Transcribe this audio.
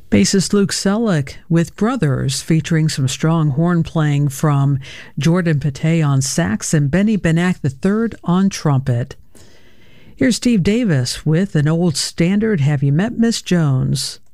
Bassist Luke Selleck with Brothers, featuring some strong horn playing from Jordan Pate on sax and Benny Benack III on trumpet. Here's Steve Davis with an old standard, Have You Met Miss Jones?